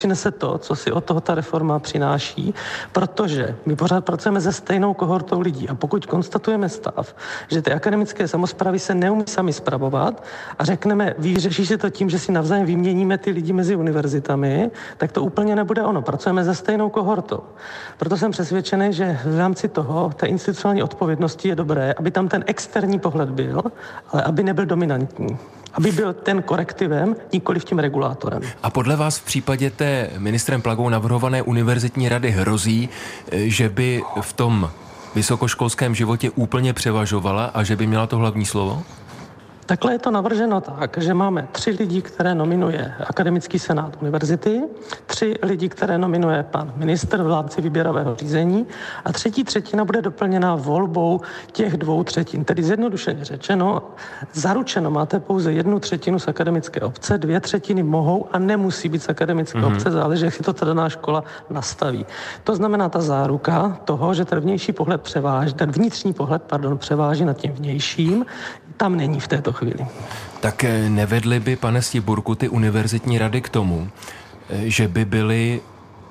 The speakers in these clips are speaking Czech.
přinese to, co si od toho ta reforma přináší, protože my pořád pracujeme se stejnou kohortou lidí a pokud konstatujeme stav, že ty akademické samosprávy se neumí sami spravovat a řekneme, vyřeší se to tím, že si navzájem vyměníme ty lidi mezi univerzitami, tak to úplně nebude ono. Pracujeme se stejnou kohortou. Proto jsem přesvědčený, že v rámci toho, té institucionální odpovědnosti je dobré, aby tam ten externí pohled byl, ale aby nebyl dominantní. Aby byl ten korektivem, nikoliv tím regulátorem. A podle vás v případě té ministrem Plagou navrhované univerzitní rady hrozí, že by v tom vysokoškolském životě úplně převažovala a že by měla to hlavní slovo? Takhle je to navrženo tak, že máme 3 lidi, které nominuje akademický senát univerzity, 3 lidi, které nominuje pan ministr v rámci výběrového řízení a 3/3 bude doplněna volbou těch 2/3. Tedy zjednodušeně řečeno, zaručeno máte pouze 1/3 z akademické obce, 2/3 mohou a nemusí být z akademické obce, záleží, jak si to ta daná škola nastaví. To znamená ta záruka toho, že ten vnitřní pohled převáží nad tím vnějším, tam není v této chvíli. Tak nevedly by, pane Stiburku, ty univerzitní rady k tomu, že by byly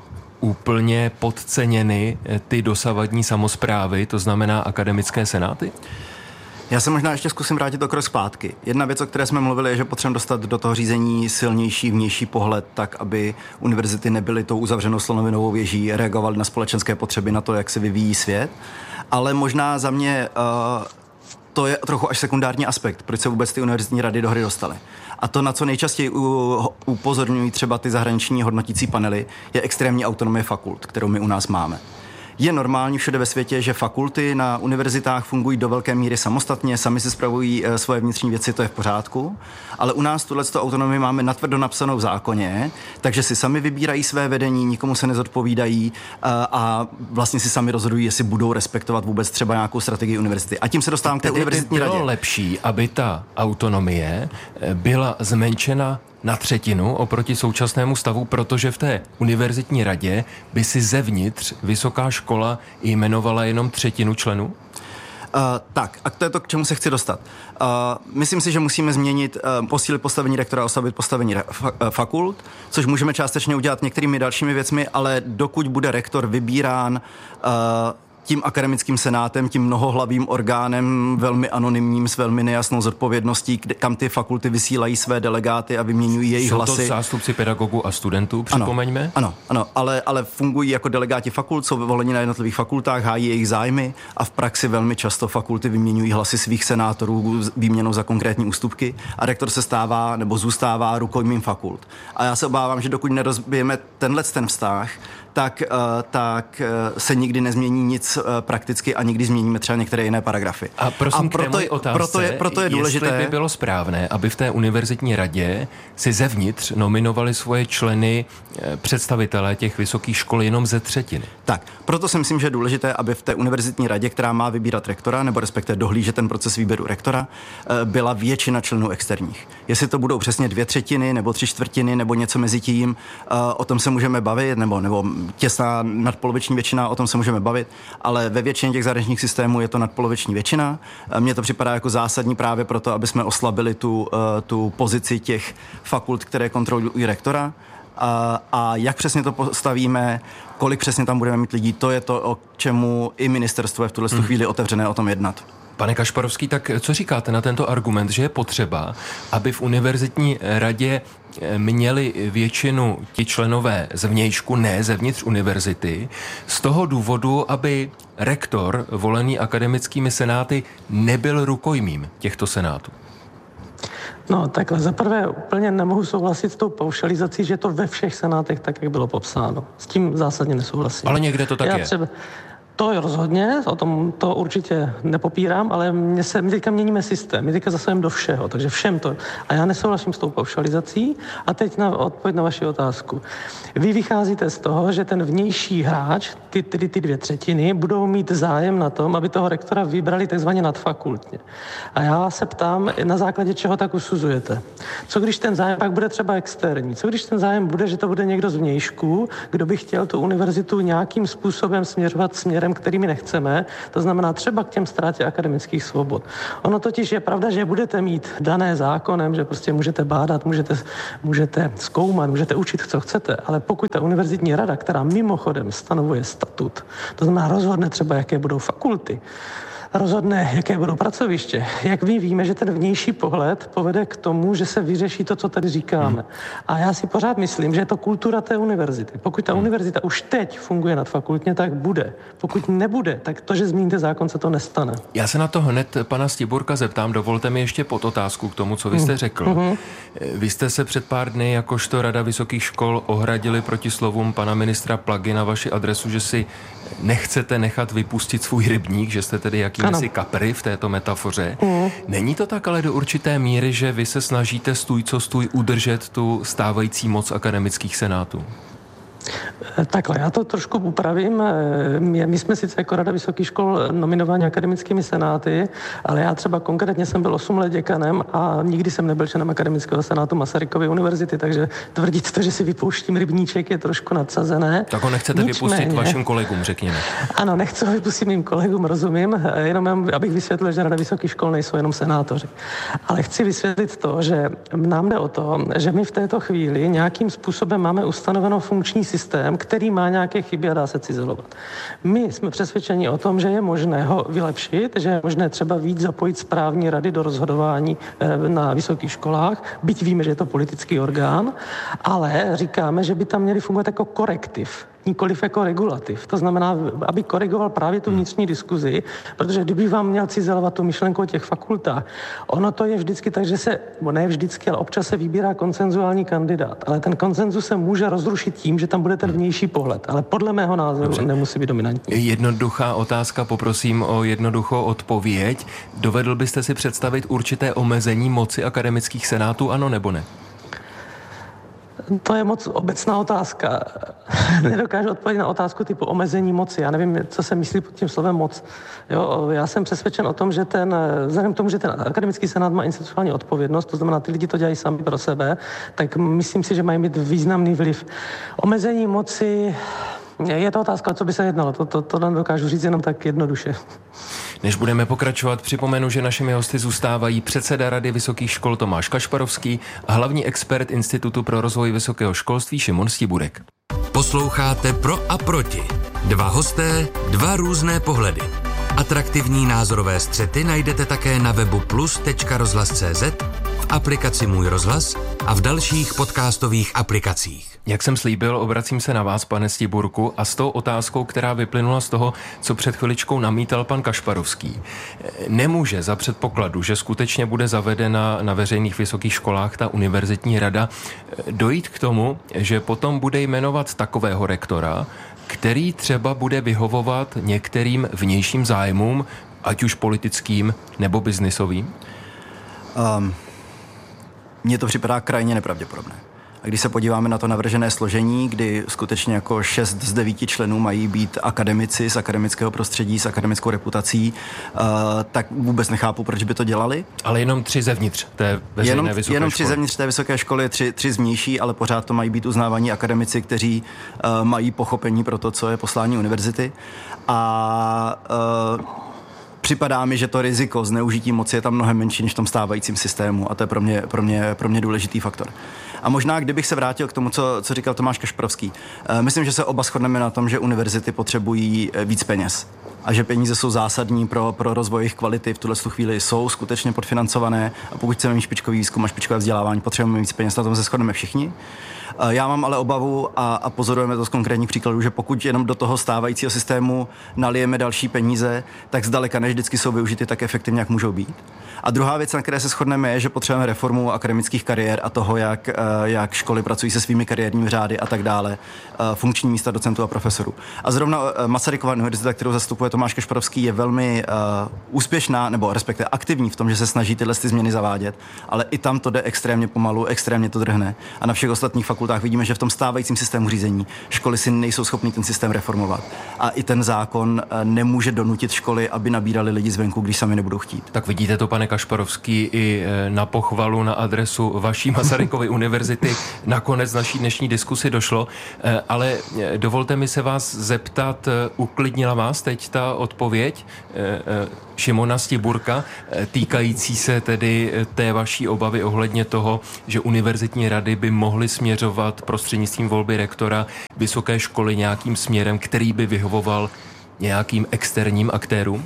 úplně podceněny ty dosavadní samosprávy, to znamená akademické senáty? Já se možná ještě zkusím vrátit o krok zpátky. Jedna věc, o které jsme mluvili, je, že potřebujeme dostat do toho řízení silnější vnější pohled, tak aby univerzity nebyly tou uzavřenou slonovinovou věží, reagovaly na společenské potřeby, na to, jak se vyvíjí svět. Ale možná za mě to je trochu až sekundární aspekt, proč se vůbec ty univerzitní rady do hry dostaly. A to, na co nejčastěji upozorňují třeba ty zahraniční hodnotící panely, je extrémní autonomie fakult, kterou my u nás máme. Je normální všude ve světě, že fakulty na univerzitách fungují do velké míry samostatně, sami si spravují svoje vnitřní věci, to je v pořádku, ale u nás tuto autonomii máme natvrdo napsanou v zákoně, takže si sami vybírají své vedení, nikomu se nezodpovídají a vlastně si sami rozhodují, jestli budou respektovat vůbec třeba nějakou strategii univerzity. A tím se dostávám k té univerzitní radě. Bylo lepší, aby ta autonomie byla zmenšena na 1/3 oproti současnému stavu, protože v té univerzitní radě by si zevnitř vysoká škola jmenovala jenom 1/3 členů? Tak, a to je to, k čemu se chci dostat. Myslím si, že musíme posílit postavení rektora a oslabit postavení fakult, což můžeme částečně udělat některými dalšími věcmi, ale dokud bude rektor vybírán tím akademickým senátem, tím mnohohlavým orgánem, velmi anonymním, s velmi nejasnou zodpovědností, kam ty fakulty vysílají své delegáty a vyměňují jejich hlasy. Jsou to zástupci pedagogů a studentů, připomeňme? Ano, ale fungují jako delegáti fakult, jsou voleni na jednotlivých fakultách, hájí jejich zájmy a v praxi velmi často fakulty vyměňují hlasy svých senátorů výměnou za konkrétní ústupky a rektor se stává nebo zůstává rukojmím fakult. A já se obávám, že dokud nerozbijeme ten vztah, tak se nikdy nezmění nic prakticky a nikdy změníme třeba některé jiné paragrafy. A prosím, k té mojí otázce, proto je důležité, jestli by bylo správné, aby v té univerzitní radě si zevnitř nominovali svoje členy představitelé těch vysokých škol jenom ze 1/3. Tak, proto si myslím, že je důležité, aby v té univerzitní radě, která má vybírat rektora, nebo respektive dohlížet ten proces výběru rektora, byla většina členů externích. Jestli to budou přesně 2/3 nebo 3/4 nebo něco mezi tím, o tom se můžeme bavit, nebo těsná nadpoloviční většina, o tom se můžeme bavit, ale ve většině těch zahraničních systémů je to nadpoloviční většina. Mně to připadá jako zásadní právě proto, aby jsme oslabili tu pozici těch fakult, které kontrolují rektora. A jak přesně to postavíme, kolik přesně tam budeme mít lidí, to je to, o čemu i ministerstvo je v tuhle chvíli otevřené o tom jednat. Pane Kašparovský, tak co říkáte na tento argument, že je potřeba, aby v univerzitní radě měli většinu ti členové zvnějšku, ne zevnitř univerzity, z toho důvodu, aby rektor, volený akademickými senáty, nebyl rukojmím těchto senátů? No, takhle zaprvé úplně nemohu souhlasit s tou paušalizací, že to ve všech senátech tak, jak bylo popsáno. S tím zásadně nesouhlasím. Ale někde to tak je. To je rozhodně, o tom to určitě nepopírám, ale my teďka měníme systém, my teďka zasahujeme do všeho, takže všem to. A já nesouhlasím s tou paušalizací. A teď odpověď na vaši otázku. Vy vycházíte z toho, že ten vnější hráč, ty 2/3, budou mít zájem na tom, aby toho rektora vybrali takzvaně nadfakultně. A já se ptám, na základě čeho tak usuzujete? Co když ten zájem pak bude třeba externí? Co když ten zájem bude, že to bude někdo z vnějšku, kdo by chtěl tu univerzitu nějakým způsobem směřovat směrem systém, který my nechceme, to znamená třeba k těm ztrátě akademických svobod. Ono totiž je pravda, že budete mít dané zákonem, že prostě můžete bádat, můžete zkoumat, můžete učit, co chcete, ale pokud ta univerzitní rada, která mimochodem stanovuje statut, to znamená rozhodne třeba, jaké budou fakulty, rozhodne, jaké budou pracoviště. Jak víme, že ten vnější pohled povede k tomu, že se vyřeší to, co tady říkáme. A já si pořád myslím, že je to kultura té univerzity. Pokud ta univerzita už teď funguje nadfakultně, tak bude. Pokud nebude, tak to, že změníte zákon, se to nestane. Já se na to hned pana Stiburka zeptám. Dovolte mi ještě podotázku k tomu, co vy jste řekl. Vy jste se před pár dny jakožto Rada vysokých škol ohradili proti slovům pana ministra Plagy na vaši adresu, že si nechcete nechat vypustit svůj rybník, že jste tedy jakýmsi kapry v této metafoře. Není to tak ale do určité míry, že vy se snažíte stůj co stůj udržet tu stávající moc akademických senátů? Takhle, já to trošku upravím. My jsme sice jako Rada vysokých škol nominováni akademickými senáty, ale já třeba konkrétně jsem byl 8 let děkanem a nikdy jsem nebyl členem akademického senátu Masarykovy univerzity, takže tvrdit to, že si vypouštím rybníček, je trošku nadsazené. Tak ho nechcete vypustit vašim kolegům, řekněme. Ano, nechci ho vypustit mým kolegům, rozumím, jenom abych vysvětlil, že Rada vysokých škol nejsou jenom senátoři. Ale chci vysvětlit to, že nám jde o to, že my v této chvíli nějakým způsobem máme ustanovenou funkční systém, který má nějaké chyby a dá se cizelovat. My jsme přesvědčeni o tom, že je možné ho vylepšit, že je možné třeba víc zapojit správní rady do rozhodování na vysokých školách, byť víme, že je to politický orgán, ale říkáme, že by tam měli fungovat jako korektiv, nikoliv jako regulativ. To znamená, aby korigoval právě tu vnitřní diskuzi, protože kdyby vám měl cizelovat tu myšlenku o těch fakultách, ono to je vždycky tak, že se, ne vždycky, ale občas se vybírá konsenzuální kandidát. Ale ten konsenzus se může rozrušit tím, že tam bude ten vnější pohled. Ale podle mého názoru nemusí být dominantní. Jednoduchá otázka, poprosím o jednoduchou odpověď. Dovedl byste si představit určité omezení moci akademických senátů, ano nebo ne? To je moc obecná otázka. Nedokážu odpovědět na otázku typu omezení moci. Já nevím, co se myslí pod tím slovem moc. Jo, já jsem přesvědčen o tom, že vzhledem k tomu, že ten akademický senát má institucionální odpovědnost, to znamená, ty lidi to dělají sami pro sebe, tak myslím si, že mají mít významný vliv. Omezení moci, je to otázka, co by se jednalo. To nedokážu říct jenom tak jednoduše. Než budeme pokračovat, připomenu, že našimi hosty zůstávají předseda Rady vysokých škol Tomáš Kašparovský a hlavní expert Institutu pro rozvoj vysokého školství Šimon Stiburek. Posloucháte Pro a proti. Dva hosté, dva různé pohledy. Atraktivní názorové střety najdete také na webu plus.rozhlas.cz, v aplikaci Můj rozhlas a v dalších podcastových aplikacích. Jak jsem slíbil, obracím se na vás, pane Stiburku, a s tou otázkou, která vyplynula z toho, co před chviličkou namítal pan Kašparovský. Nemůže za předpokladu, že skutečně bude zavedena na veřejných vysokých školách ta univerzitní rada, dojít k tomu, že potom bude jmenovat takového rektora, který třeba bude vyhovovat některým vnějším zájmům, ať už politickým nebo biznisovým? Mně to připadá krajně nepravděpodobné. A když se podíváme na to navržené složení, kdy skutečně jako 6 z 9 členů mají být akademici z akademického prostředí, s akademickou reputací, tak vůbec nechápu, proč by to dělali. Ale jenom 3 zevnitř té veřejné vysoké školy. Jenom 3 zevnitř té vysoké školy, 3 zvnější, ale pořád to mají být uznávaní akademici, kteří mají pochopení pro to, co je poslání univerzity. Připadá mi, že to riziko zneužití moci je tam mnohem menší než v tom stávajícím systému a to je pro mě důležitý faktor. A možná, kdybych se vrátil k tomu, co říkal Tomáš Kašparovský, myslím, že se oba shodneme na tom, že univerzity potřebují víc peněz a že peníze jsou zásadní pro rozvoj jejich kvality. V tuhle chvíli jsou skutečně podfinancované a pokud chceme mít špičkový výzkum a špičkové vzdělávání, potřebujeme víc peněz, na tom se shodneme všichni. Já mám ale obavu a pozorujeme to z konkrétních příkladů, že pokud jenom do toho stávajícího systému nalijeme další peníze, tak zdaleka ne vždycky jsou využity tak efektivně, jak můžou být. A druhá věc, na které se shodneme, je, že potřebujeme reformu akademických kariér a toho, jak školy pracují se svými kariérními řády a tak dále, funkční místa docentů a profesorů. A zrovna Masarykova univerzita, kterou zastupujete, Tomáš Kašparovský je velmi úspěšná, nebo respektive aktivní v tom, že se snaží tyhle změny zavádět, ale i tam to jde extrémně pomalu, extrémně to drhne. A na všech ostatních fakultách vidíme, že v tom stávajícím systému řízení školy si nejsou schopní ten systém reformovat. A i ten zákon nemůže donutit školy, aby nabírali lidi zvenku, když sami nebudou chtít. Tak vidíte to, pane Kašparovský, i na pochvalu na adresu vaší Masarykovy univerzity nakonec naší dnešní diskusi došlo, ale dovolte mi se vás zeptat, uklidnila vás teď ta odpověď Šimona Stiburka, týkající se tedy té vaší obavy ohledně toho, že univerzitní rady by mohly směřovat prostřednictvím volby rektora vysoké školy nějakým směrem, který by vyhovoval nějakým externím aktérům?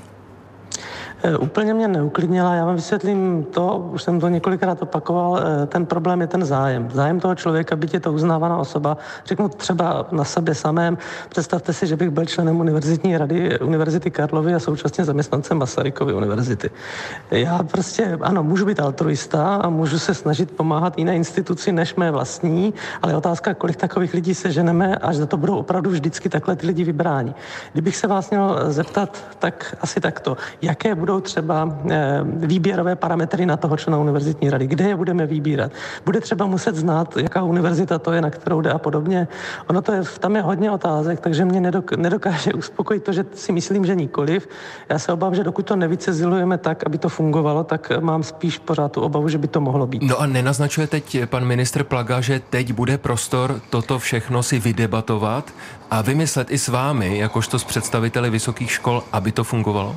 Úplně mě neuklidnila, já vám vysvětlím to, už jsem to několikrát opakoval, ten problém je ten zájem. Zájem toho člověka, byť je to uznávaná osoba, řeknu třeba na sebe samém, představte si, že bych byl členem univerzitní rady Univerzity Karlovy a současně zaměstnancem Masarykovy univerzity. Já prostě, ano, můžu být altruista a můžu se snažit pomáhat jiné instituci než mé vlastní, ale je otázka, kolik takových lidí seženeme, až za to budou opravdu vždycky takhle ty lidi vybráni. Kdybych se vás měl zeptat, tak asi takto, jaké budou třeba výběrové parametry na toho člena univerzitní rady. Kde je budeme vybírat? Bude třeba muset znát, jaká univerzita to je, na kterou jde a podobně. Ono to je, tam je hodně otázek, takže mě nedokáže uspokojit to, že si myslím, že nikoliv. Já se obávám, že dokud to nevycezilujeme tak, aby to fungovalo, tak mám spíš pořád tu obavu, že by to mohlo být. No a nenaznačuje teď pan ministr Plaga, že teď bude prostor toto všechno si vydebatovat a vymyslet i s vámi, jakožto s představiteli vysokých škol, aby to fungovalo?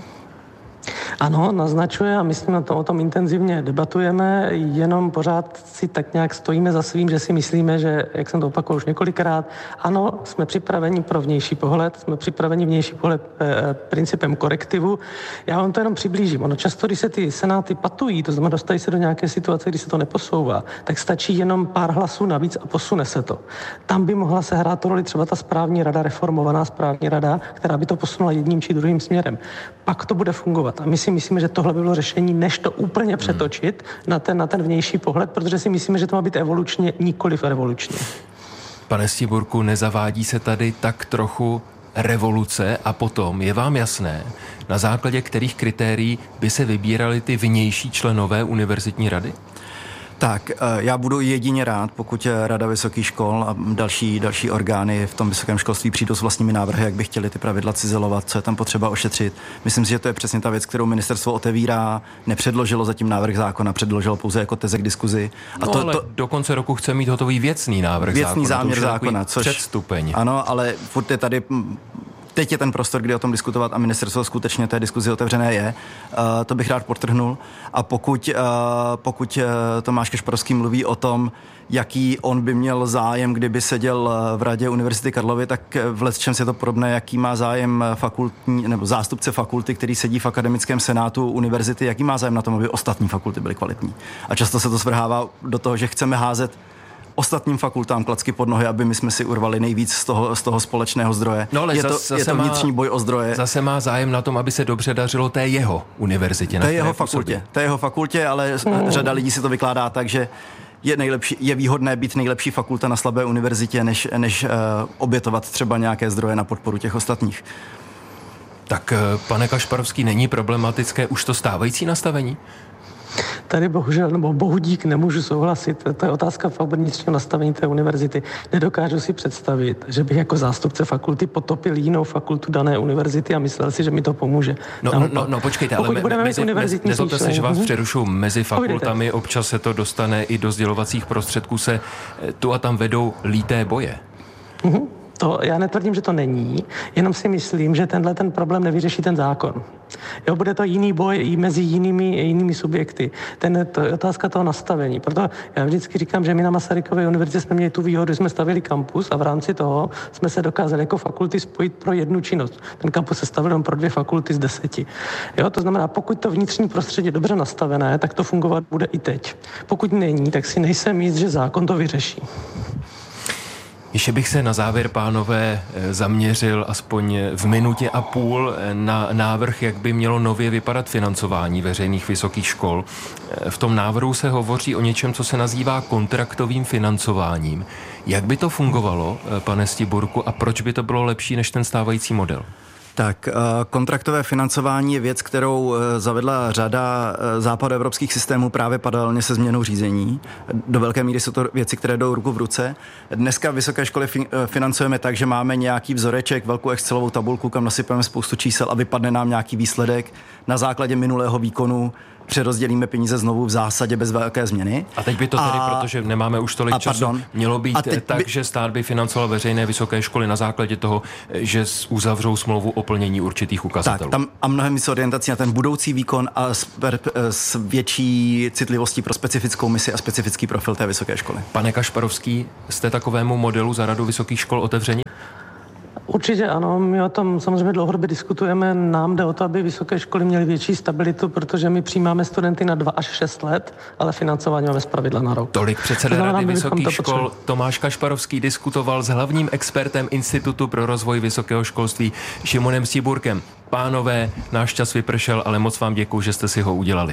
Ano, naznačuje a myslím, o tom intenzivně debatujeme, jenom pořád si tak nějak stojíme za svým, že si myslíme, že, jak jsem to opakoval už několikrát, ano, jsme připraveni pro vnější pohled, jsme připraveni vnější pohled principem korektivu. Já vám to jenom přiblížím. Ono často, když se ty senáty patují, to znamená dostají se do nějaké situace, kdy se to neposouvá, tak stačí jenom pár hlasů navíc a posune se to. Tam by mohla se hrát roli třeba ta správní rada, reformovaná správní rada, která by to posunula jedním či druhým směrem. Pak to bude fungovat. A my si myslíme, že tohle by bylo řešení, než to úplně přetočit na ten vnější pohled, protože si myslíme, že to má být evolučně, nikoliv revolučně. Pane Stiburku, nezavádí se tady tak trochu revoluce a potom je vám jasné, na základě kterých kritérií by se vybírali ty vnější členové univerzitní rady? Tak, já budu jedině rád, pokud Rada vysokých škol a další orgány v tom vysokém školství přijdou s vlastními návrhy, jak by chtěli ty pravidla cizelovat, co je tam potřeba ošetřit. Myslím si, že to je přesně ta věc, kterou ministerstvo otevírá, nepředložilo zatím návrh zákona, předložilo pouze jako teze k diskuzi. A no, ale do konce roku chce mít hotový věcný návrh zákona. Věcný záměr zákona, což předstupeň. Ano, ale furt je tady. Teď je ten prostor, kdy o tom diskutovat a ministerstvo skutečně té diskuzi otevřené je. To bych rád podtrhnul. A pokud Tomáš Kašparovský mluví o tom, jaký on by měl zájem, kdyby seděl v radě Univerzity Karlovy, tak v lecčem je to podobné, jaký má zájem fakultní nebo zástupce fakulty, který sedí v akademickém senátu univerzity, jaký má zájem na tom, aby ostatní fakulty byly kvalitní. A často se to svrhává do toho, že chceme házet ostatním fakultám klacky pod nohy, aby my jsme si urvali nejvíc z toho společného zdroje. No ale je to vnitřní boj o zdroje. Zase má zájem na tom, aby se dobře dařilo té jeho univerzitě. Té jeho fakultě, ale řada lidí si to vykládá tak, že je výhodné být nejlepší fakulta na slabé univerzitě, než obětovat třeba nějaké zdroje na podporu těch ostatních. Tak, pane Kašparovský, není problematické už to stávající nastavení? Tady bohužel, nebo bohudík nemůžu souhlasit. To je otázka vnitřního nastavení té univerzity. Nedokážu si představit, že bych jako zástupce fakulty potopil jinou fakultu dané univerzity a myslel si, že mi to pomůže. No počkejte, ale nezlobte se, že vás přerušu. Mezi fakultami občas se to dostane i do sdělovacích prostředků, se tu a tam vedou líté boje. To já netvrdím, že to není, jenom si myslím, že ten problém nevyřeší ten zákon. Jo, bude to jiný boj i mezi jinými subjekty. To je otázka toho nastavení. Proto já vždycky říkám, že my na Masarykově univerzitě jsme měli tu výhodu, že jsme stavili kampus a v rámci toho jsme se dokázali jako fakulty spojit pro jednu činnost. Ten kampus se stavil jen pro 2 fakulty z 10. Jo, to znamená, pokud to vnitřní prostředí je dobře nastavené, tak to fungovat bude i teď. Pokud není, tak si nejsem jist, že zákon to vyřeší. Ještě bych se na závěr, pánové, zaměřil aspoň v minutě a půl na návrh, jak by mělo nově vypadat financování veřejných vysokých škol. V tom návrhu se hovoří o něčem, co se nazývá kontraktovým financováním. Jak by to fungovalo, pane Stiburku, a proč by to bylo lepší než ten stávající model? Tak kontraktové financování je věc, kterou zavedla řada západoevropských systémů právě paralelně se změnou řízení. Do velké míry jsou to věci, které jdou ruku v ruce. Dneska vysoké školy financujeme tak, že máme nějaký vzoreček, velkou Excelovou tabulku, kam nasypeme spoustu čísel a vypadne nám nějaký výsledek. Na základě minulého výkonu přerozdělíme peníze znovu v zásadě bez velké změny. A teď by to tedy, protože nemáme už tolik času, mělo být tak, že stát by financoval veřejné vysoké školy na základě toho, že uzavřou smlouvu o plnění určitých ukazatelů. Tak, tam a mnohem více orientací na ten budoucí výkon a s větší citlivostí pro specifickou misi a specifický profil té vysoké školy. Pane Kašparovský, jste takovému modelu za Radu vysokých škol otevřeni? Určitě ano, my o tom samozřejmě dlouhodobě diskutujeme. Nám jde o to, aby vysoké školy měly větší stabilitu, protože my přijímáme studenty na 2 až 6 let, ale financování máme zpravidla na rok. Tolik předseda Rady vysokých škol Tomáš Kašparovský diskutoval s hlavním expertem Institutu pro rozvoj vysokého školství Šimonem Stříburkem. Pánové, náš čas vypršel, ale moc vám děkuji, že jste si ho udělali.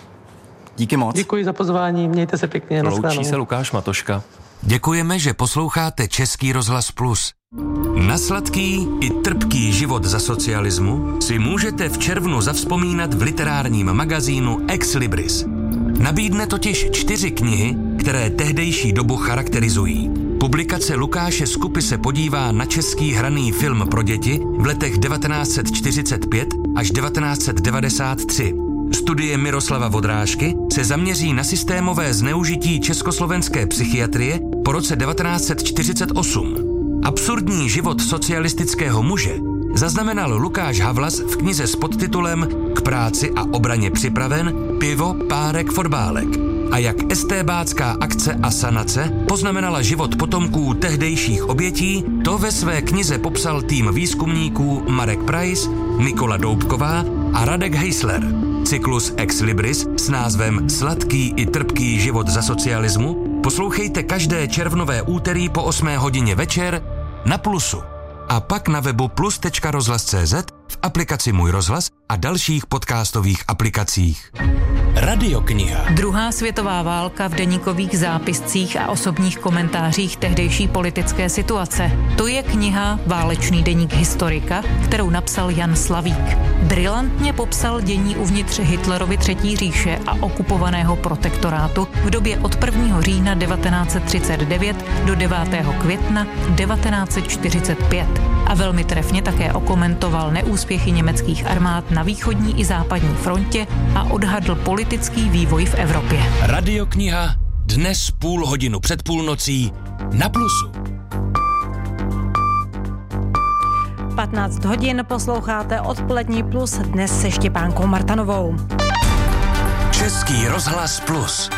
Díky moc. Děkuji za pozvání, mějte se pěkně. Loučí se Lukáš Matoška. Děkujeme, že posloucháte Český rozhlas Plus. Na sladký i trpký život za socialismu si můžete v červnu zavzpomínat v literárním magazínu Ex Libris. Nabídne totiž 4 knihy, které tehdejší dobu charakterizují. Publikace Lukáše Skupy se podívá na český hraný film pro děti v letech 1945 až 1993. Studie Miroslava Vodrážky se zaměří na systémové zneužití československé psychiatrie po roce 1948. Absurdní život socialistického muže zaznamenal Lukáš Havlas v knize s podtitulem K práci a obraně připraven, pivo, párek, fotbálek. A jak estébácká akce a sanace poznamenala život potomků tehdejších obětí, to ve své knize popsal tým výzkumníků Marek Preiss, Nikola Doubková a Radek Heisler. Cyklus Ex Libris s názvem Sladký i trpký život za socialismu poslouchejte každé červnové úterý po 8 hodině večer na Plusu. A pak na webu plus.rozhlas.cz, v aplikaci Můj rozhlas a dalších podcastových aplikacích. Radiokniha. Druhá světová válka v deníkových zápiscích a osobních komentářích tehdejší politické situace. To je kniha Válečný deník historika, kterou napsal Jan Slavík. Brilantně popsal dění uvnitř Hitlerovy třetí říše a okupovaného protektorátu v době od 1. října 1939 do 9. května 1945. A velmi trefně také okomentoval neúspěchy německých armád na východní i západní frontě a odhadl politický vývoj v Evropě. Radiokniha dnes 0,5 hodiny před půlnocí na Plusu. 15 hodin posloucháte Odpolední Plus dnes se Štěpánkou Martanovou. Český rozhlas Plus.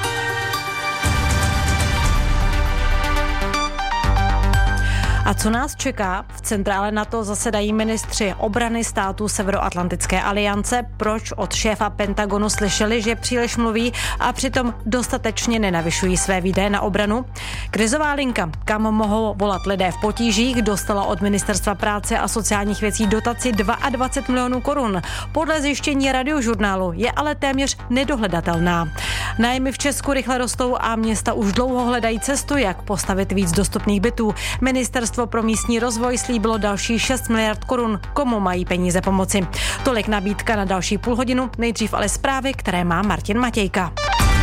A co nás čeká? V centrále NATO zasedají ministři obrany států Severoatlantické aliance. Proč od šéfa Pentagonu slyšeli, že příliš mluví a přitom dostatečně nenavyšují své výdaje na obranu? Krizová linka, kam mohou volat lidé v potížích, dostala od Ministerstva práce a sociálních věcí dotaci 22 milionů korun. Podle zjištění Radiožurnálu je ale téměř nedohledatelná. Nájmy v Česku rychle rostou a města už dlouho hledají cestu, jak postavit víc dostupných bytů. Ministerstvo pro místní rozvoj slíbilo další 6 miliard korun. Komu mají peníze pomoci? Tolik nabídka na další půl hodinu, nejdřív ale zprávy, které má Martin Matějka.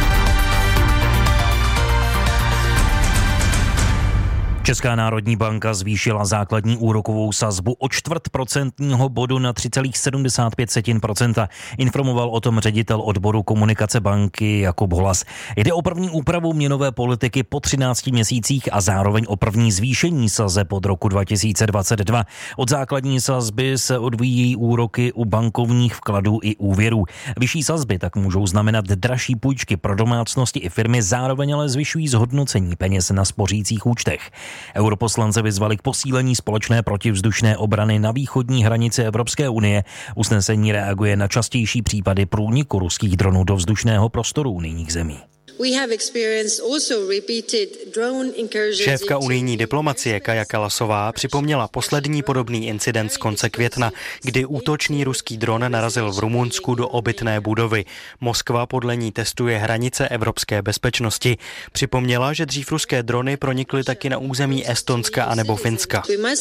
Česká národní banka zvýšila základní úrokovou sazbu o 0,25% bodu na 3,75%. Informoval o tom ředitel odboru komunikace banky Jakub Holas. Jde o první úpravu měnové politiky po 13 měsících a zároveň o první zvýšení sazeb od roku 2022. Od základní sazby se odvíjí úroky u bankovních vkladů i úvěrů. Vyšší sazby tak můžou znamenat dražší půjčky pro domácnosti i firmy, zároveň ale zvyšují zhodnocení peněz na spořících účtech. Europoslance vyzvali k posílení společné protivzdušné obrany na východní hranici Evropské unie. Usnesení reaguje na častější případy průniku ruských dronů do vzdušného prostoru unijních zemí. Šéfka unijní diplomacie Kaja Kallasová připomněla poslední podobný incident z konce května, kdy útočný ruský dron narazil v Rumunsku do obytné budovy. Moskva podle ní testuje hranice evropské bezpečnosti. Připomněla, že dřív ruské drony pronikly taky na území Estonska anebo Finska.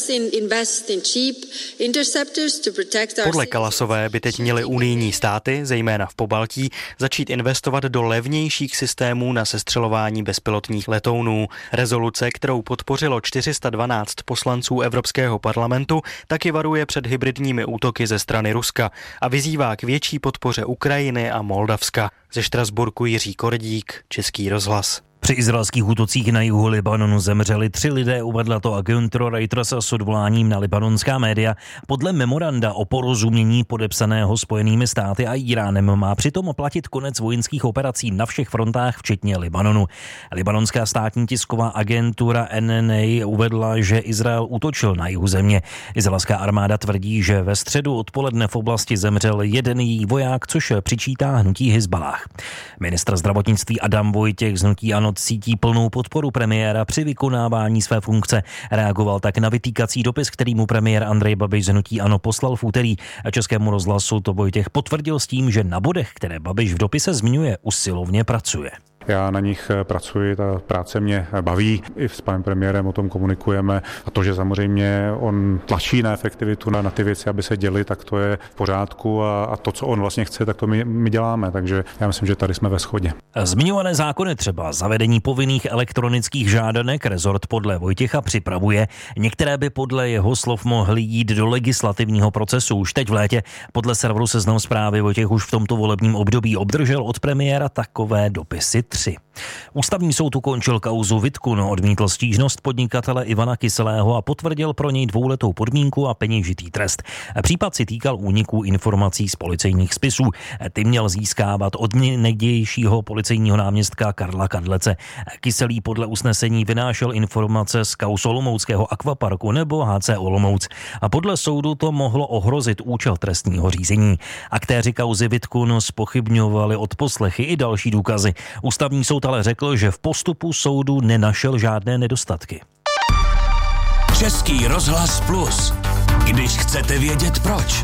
Podle Kallasové by teď měly unijní státy, zejména v Pobaltí, začít investovat do levnějších systémů na sestřelování bezpilotních letounů. Rezoluce, kterou podpořilo 412 poslanců Evropského parlamentu, taky varuje před hybridními útoky ze strany Ruska a vyzývá k větší podpoře Ukrajiny a Moldavska. Ze Štrasburku Jiří Kordík, Český rozhlas. Při izraelských útocích na jihu Libanonu zemřeli 3 lidé, uvedla to agentura Reuters s odvoláním na libanonská média. Podle memoranda o porozumění podepsaného Spojenými státy a Iránem má přitom platit konec vojenských operací na všech frontách, včetně Libanonu. Libanonská státní tisková agentura NNA uvedla, že Izrael útočil na jihu země. Izraelská armáda tvrdí, že ve středu odpoledne v oblasti zemřel jeden její voják, což přičítá hnutí Hizbalách. Ministr zdravotnictví Adam Vojtěch z hnutí ANO cítí plnou podporu premiéra při vykonávání své funkce. Reagoval tak na vytýkací dopis, který mu premiér Andrej Babiš z hnutí ANO poslal v úterý. Českému rozhlasu to Vojtěch potvrdil s tím, že na bodech, které Babiš v dopise zmiňuje, usilovně pracuje. Já na nich pracuji, ta práce mě baví, i s panem premiérem o tom komunikujeme a to, že samozřejmě on tlačí na efektivitu, na ty věci, aby se děly, tak to je v pořádku a to, co on vlastně chce, tak to my děláme, takže já myslím, že tady jsme ve shodě. Zmiňované zákony, třeba zavedení povinných elektronických žádanek, rezort podle Vojtěcha připravuje. Některé by podle jeho slov mohly jít do legislativního procesu už teď v létě. Podle serveru Seznam Zprávy Vojtěch už v tomto volebním období obdržel od premiéra takové dopisy 3. Ústavní soud ukončil kauzu Witkun, odmítl stížnost podnikatele Ivana Kyselého a potvrdil pro něj 2letou podmínku a peněžitý trest. Případ si týkal úniků informací z policejních spisů. Ty měl získávat od někdejšího policejního náměstka Karla Kadlece. Kyselý podle usnesení vynášel informace z kauz olomouckého akvaparku nebo HC Olomouc. A podle soudu to mohlo ohrozit účel trestního řízení. Aktéři kauzy Witkun zpochybňovali odposlechy i další důkazy. Ústavní soud ale řekl, že v postupu soudu nenašel žádné nedostatky. Český rozhlas Plus. Když chcete vědět proč.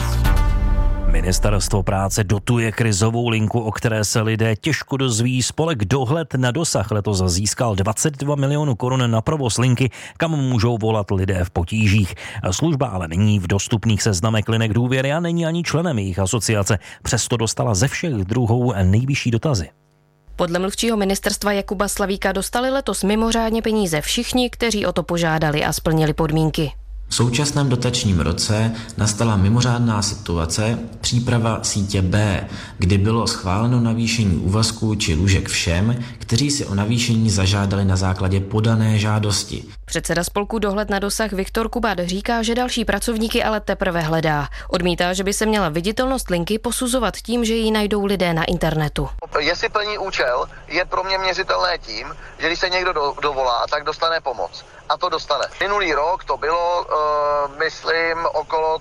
Ministerstvo práce dotuje krizovou linku, o které se lidé těžko dozví. Spolek Dohled na dosah letos získal 22 milionů korun na provoz linky, kam můžou volat lidé v potížích. Služba ale není v dostupných seznamech linek důvěry a není ani členem jejich asociace. Přesto dostala ze všech druhů nejvyšší dotazy. Podle mluvčího ministerstva Jakuba Slavíka dostali letos mimořádně peníze všichni, kteří o to požádali a splnili podmínky. V současném dotačním roce nastala mimořádná situace, příprava sítě B, kdy bylo schváleno navýšení úvazků či lůžek všem, kteří si o navýšení zažádali na základě podané žádosti. Předseda spolku Dohled na dosah Viktor Kubát říká, že další pracovníky ale teprve hledá. Odmítá, že by se měla viditelnost linky posuzovat tím, že ji najdou lidé na internetu. Jestli plní účel, je pro mě měřitelné tím, že když se někdo dovolá, tak dostane pomoc. A to dostane. Minulý rok to bylo, myslím, okolo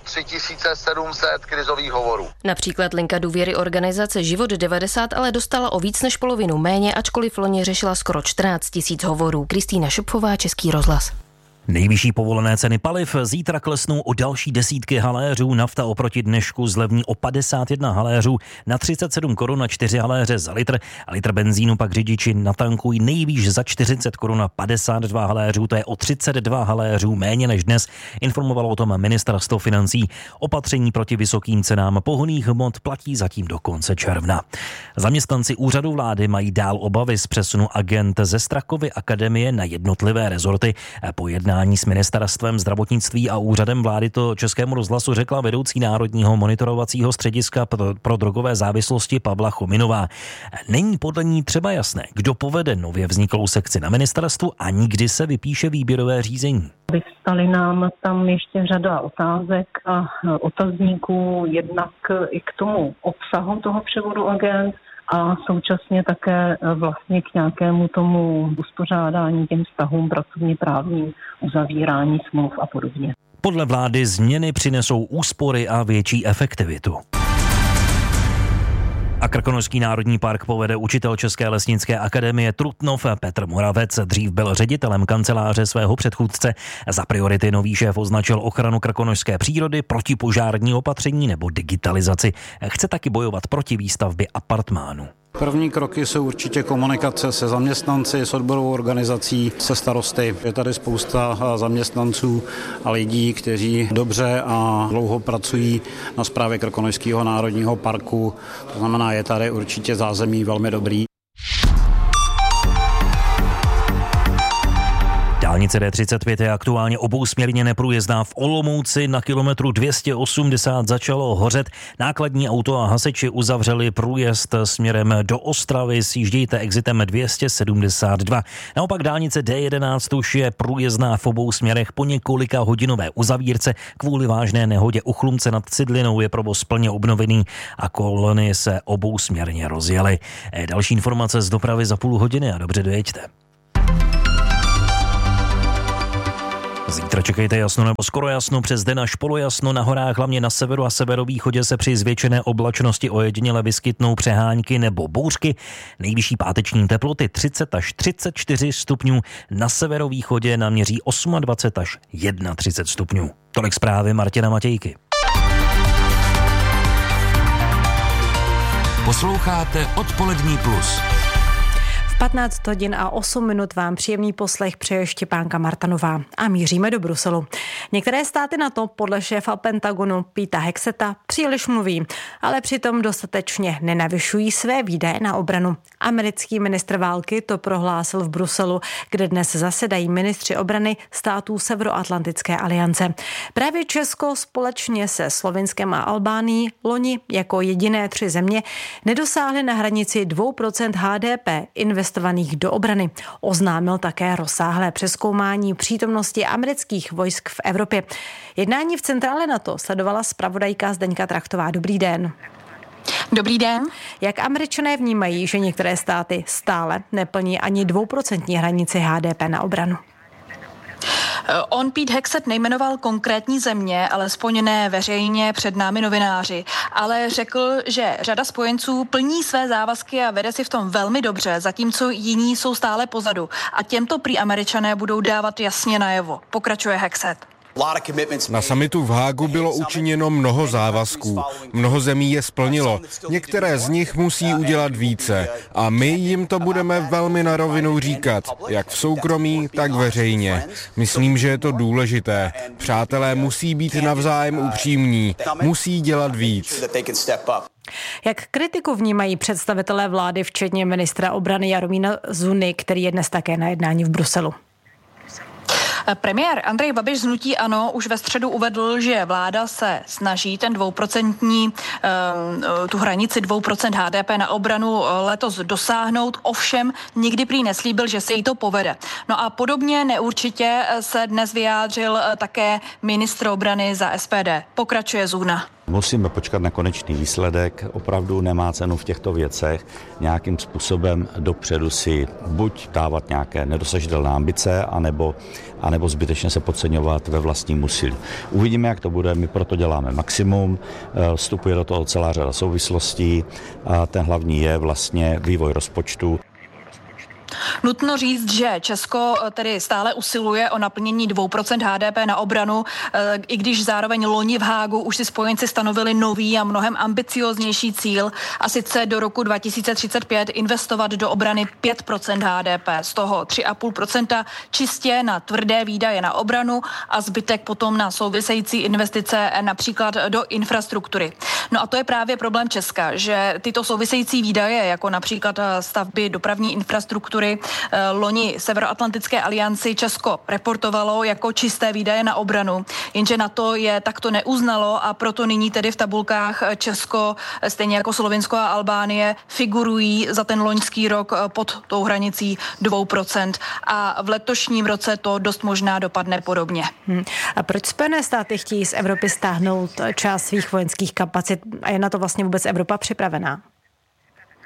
3700 krizových hovorů. Například linka důvěry organizace Život 90 ale dostala o víc než polovinu méně, ačkoliv loni řešila skoro 14 000 hovorů. Kristýna Šupfová, Český rozhlas. Nejvyšší povolené ceny paliv zítra klesnou o další desítky haléřů. Nafta oproti dnešku zlevní o 51 haléřů na 37 korun na 4 haléře za litr. A litr benzínu pak řidiči natankují nejvýš za 40 korun na 52 haléřů. To je o 32 haléřů méně než dnes. Informovalo o tom ministerstvo financí. Opatření proti vysokým cenám pohonných hmot platí zatím do konce června. Zaměstnanci úřadu vlády mají dál obavy z přesunu agent ze Strakovy akademie na jednotlivé rezorty. Po jednání s ministerstvem zdravotnictví a úřadem vlády to Českému rozhlasu řekla vedoucí Národního monitorovacího střediska pro drogové závislosti Pavla Chominová. Není podle ní třeba jasné, kdo povede nově vzniklou sekci na ministerstvu a nikdy se vypíše výběrové řízení. Vyvstaly nám tam ještě řada otázek a otazníků jednak i k tomu obsahu toho převodu agent a současně také vlastně k nějakému tomu uspořádání těm vztahům pracovně právním, uzavírání smluv a podobně. Podle vlády změny přinesou úspory a větší efektivitu. A Krkonošský národní park povede učitel České lesnické akademie Trutnov Petr Moravec. Dřív byl ředitelem kanceláře svého předchůdce. Za priority nový šéf označil ochranu krkonošské přírody, protipožární opatření nebo digitalizaci. Chce taky bojovat proti výstavbě apartmánů. První kroky jsou určitě komunikace se zaměstnanci, s odborovou organizací, se starosty. Je tady spousta zaměstnanců a lidí, kteří dobře a dlouho pracují na správě Krkonošského národního parku. To znamená, je tady určitě zázemí velmi dobrý. Dálnice D35 je aktuálně obousměrně neprůjezdná. V Olomouci na kilometru 280 začalo hořet. Nákladní auto a hasiči uzavřeli průjezd směrem do Ostravy. Sjíždějte exitem 272. Naopak dálnice D11 už je průjezdná v obou směrech po několika hodinové uzavírce. Kvůli vážné nehodě u Chlumce nad Cidlinou je provoz plně obnovený a kolony se obousměrně rozjely. Další informace z dopravy za půl hodiny a dobře dojeďte. Zítra čekejte jasno nebo skoro jasno, přes den až polojasno, na horách hlavně na severu a severovýchodě se při zvětšené oblačnosti ojediněle vyskytnou přehánky nebo bouřky. Nejvyšší páteční teploty 30 až 34 stupňů, na severovýchodě naměří 28 až 31 stupňů. Tolik zprávy Martina Matějky. Posloucháte Odpolední plus. 15 hodin a 8 minut vám příjemný poslech přeje Štěpánka Martanová a míříme do Bruselu. Některé státy NATO podle šéfa Pentagonu Petera Hexeta příliš mluví, ale přitom dostatečně nenavyšují své výdaje na obranu. Americký ministr války to prohlásil v Bruselu, kde dnes zasedají ministři obrany států Severoatlantické aliance. Právě Česko společně se Slovinskem a Albánií loni jako jediné 3 země nedosáhly na hranici 2% HDP investovaných do obrany. Oznámil také rozsáhlé přezkoumání přítomnosti amerických vojsk v Evropě. Jednání v centrále NATO sledovala zpravodajka Zdeňka Trachtová. Dobrý den. Dobrý den. Jak Američané vnímají, že některé státy stále neplní ani 2% hranici HDP na obranu? On Pete Hexet nejmenoval konkrétní země, alespoň ne veřejně před námi novináři, ale řekl, že řada spojenců plní své závazky a vede si v tom velmi dobře, zatímco jiní jsou stále pozadu. A těmto prý Američané budou dávat jasně najevo. Pokračuje Hexet. Na summitu v Hágu bylo učiněno mnoho závazků. Mnoho zemí je splnilo. Některé z nich musí udělat více. A my jim to budeme velmi na rovinu říkat, jak v soukromí, tak veřejně. Myslím, že je to důležité. Přátelé musí být navzájem upřímní. Musí dělat víc. Jak kritiku vnímají představitelé vlády, včetně ministra obrany Jaromíra Zuny, který je dnes také na jednání v Bruselu? Premiér Andrej Babiš z hnutí ANO už ve středu uvedl, že vláda se snaží ten 2%, tu hranici 2% HDP na obranu letos dosáhnout, ovšem nikdy prý neslíbil, že se jí to povede. No a podobně neurčitě se dnes vyjádřil také ministr obrany za SPD. Pokračuje Zuna. Musíme počkat na konečný výsledek, opravdu nemá cenu v těchto věcech nějakým způsobem dopředu si buď dávat nějaké nedosažitelné ambice, anebo zbytečně se podceňovat ve vlastním úsilí. Uvidíme, jak to bude, my proto děláme maximum, vstupuje do toho celá řada souvislostí a ten hlavní je vlastně vývoj rozpočtu. Nutno říct, že Česko tedy stále usiluje o naplnění 2% HDP na obranu, i když zároveň loni v Hágu už si spojenci stanovili nový a mnohem ambicioznější cíl, a sice do roku 2035 investovat do obrany 5% HDP, z toho 3,5% čistě na tvrdé výdaje na obranu a zbytek potom na související investice například do infrastruktury. No a to je právě problém Česka, že tyto související výdaje, jako například stavby dopravní infrastruktury, loni Severoatlantické alianci Česko reportovalo jako čisté výdaje na obranu, jenže NATO je takto neuznalo a proto nyní tedy v tabulkách Česko, stejně jako Slovinsko a Albánie, figurují za ten loňský rok pod tou hranicí 2%. A v letošním roce to dost možná dopadne podobně. A proč Spojené státy chtějí z Evropy stáhnout část svých vojenských kapacit a je na to vlastně vůbec Evropa připravená?